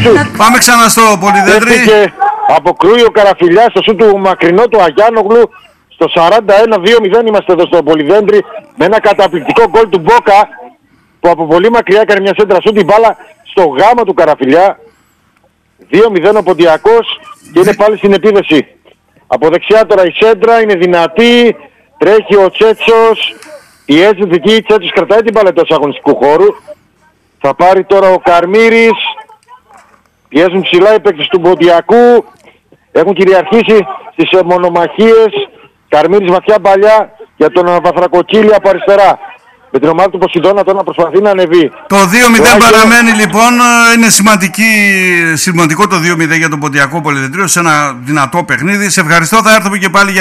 Πάμε ξανά στο Πολυδέντρι. Δέχτηκε από Κρούι ο Καραφιλιάς στο σου του μακρινό του Αγιάνογλου. Στο 41-2-0 είμαστε εδώ στο Πολυδέντρι με ένα καταπληκτικό γκολ του Μπόκα που από πολύ μακριά έκανε μια σέντρα σου την μπάλα στο γάμα του Καραφιλιά. 2-0 ο Ποντιακός και είναι πάλι στην επίδεση. Από δεξιά τώρα η σέντρα είναι δυνατή, τρέχει ο Τσέτσος, πιέζει δική, Τσέτσος κρατάει την μπάλα εντός αγωνιστικού χώρου. Θα πάρει τώρα ο Καρμύρης, πιέζουν ψηλά οι παίκτες του Ποντιακού, έχουν κυριαρχήσει στις μονομαχίες. Καρμύρης βαθιά παλιά για τον Βαθρακοκύλη από αριστερά. Με την ομάδα του Ποσειδώνα τώρα να προσπαθεί να ανεβεί. Το 2-0 παραμένει λοιπόν. Είναι σημαντικό το 2-0 για τον Ποντιακό Πολυδεντρίο σε ένα δυνατό παιχνίδι. Σε ευχαριστώ, θα έρθουμε και πάλι για